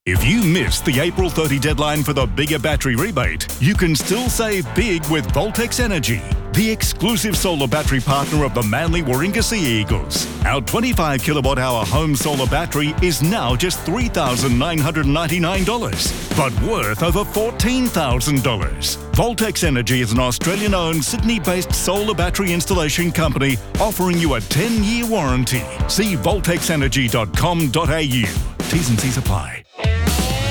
If you missed the April 30 deadline for the bigger battery rebate, you can still save big with Voltex Energy, the exclusive solar battery partner of the Manly Warringah Sea Eagles. Our 25 kilowatt hour home solar battery is now just $3,999, but worth over $14,000. Voltex Energy is an Australian-owned, Sydney-based solar battery installation company offering you a 10-year warranty. See voltexenergy.com.au. T's and C's apply.